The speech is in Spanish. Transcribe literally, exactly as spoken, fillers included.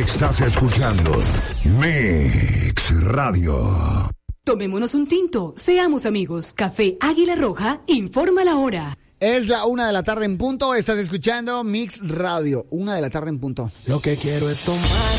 Estás escuchando Mix Radio. Tomémonos un tinto, seamos amigos. Café Águila Roja informa la hora. Es la una de la tarde en punto. Estás escuchando Mix Radio. Una de la tarde en punto. Lo que quiero es tomar